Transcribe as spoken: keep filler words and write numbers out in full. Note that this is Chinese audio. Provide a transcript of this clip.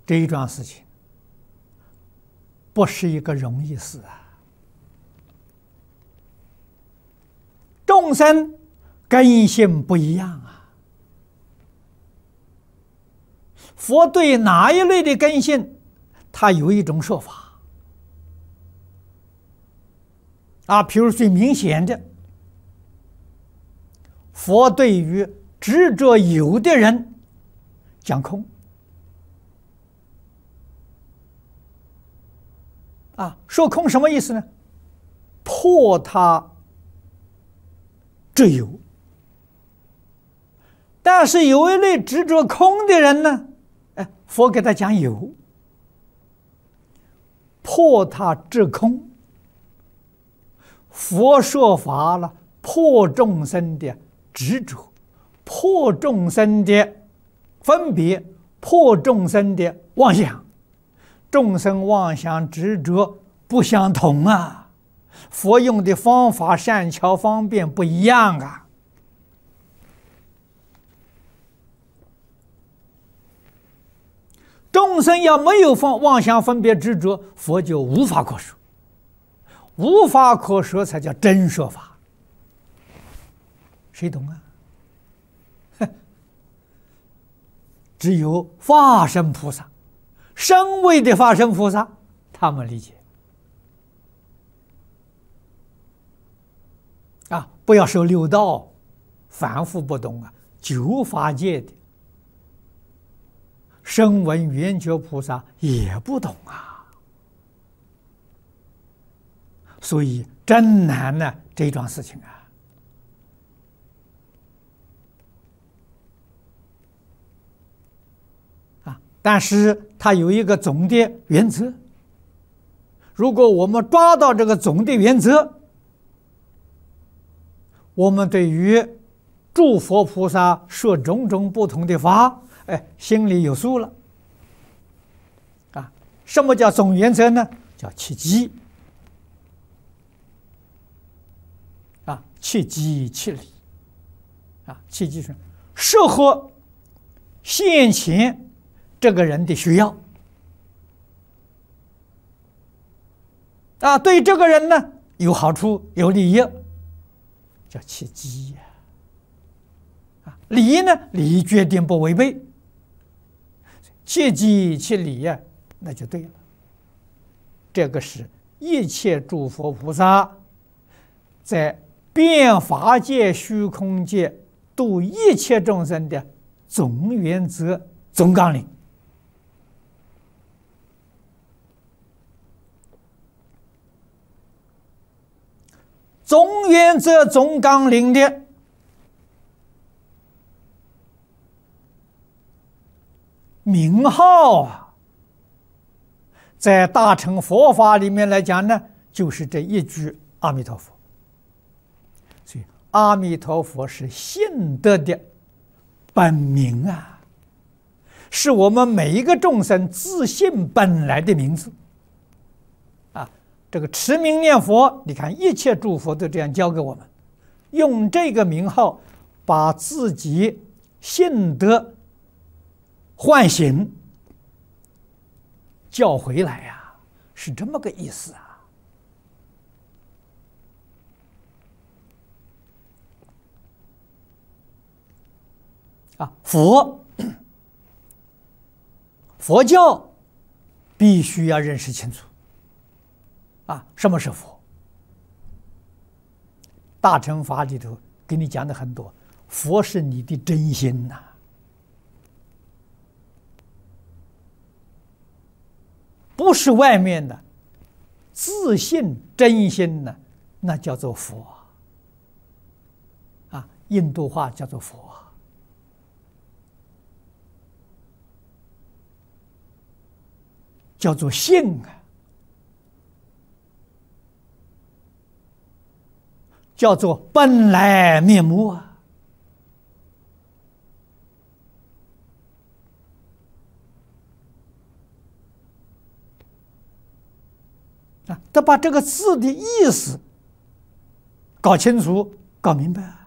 这一桩事情不是一个容易事啊！众生根性不一样啊，佛对哪一类的根性，他有一种说法啊。比如最明显的，佛对于执着有的人讲空啊，说空什么意思呢？破他执有。但是有一类执着空的人呢，哎，佛给他讲有，破他执空。佛说法了，破众生的执着，破众生的分别，破众生的妄想。众生妄想执着不相同啊，佛用的方法善巧方便不一样啊。众生要没有妄想分别执着，佛就无法可说，无法可说才叫真说法。谁懂啊？只有法身菩萨，声闻的法身菩萨，他们理解啊！不要说六道凡夫不懂啊，九法界的声闻缘觉菩萨也不懂啊，所以真难呢，这桩事情啊。啊，但是它有一个总的原则，如果我们抓到这个总的原则，我们对于诸佛菩萨说种种不同的法，哎，心里有数了。啊，什么叫总原则呢？叫契机。啊，契机契理。啊，契机是适合现前这个人的需要。啊，对这个人呢有好处有利益，叫契机呀。啊，理呢，理决定不违背。切机切理呀，那就对了。这个是一切诸佛菩萨在变法界、虚空界度一切众生的总原则、总纲领。总原则、总纲领的名号啊，在大乘佛法里面来讲呢，就是这一句阿弥陀佛。所以阿弥陀佛是信德的本名啊，是我们每一个众生自信本来的名字啊。这个持名念佛，你看一切诸佛都这样教给我们，用这个名号把自己信德唤醒叫回来呀、啊，是这么个意思啊！啊，佛佛教必须要认识清楚啊，什么是佛？大乘法里头给你讲的很多，佛是你的真心呐、啊。不是外面的自信真心呢，那叫做佛啊，印度话叫做佛，叫做性啊，叫做本来面目啊。啊，得把这个字的意思搞清楚、搞明白。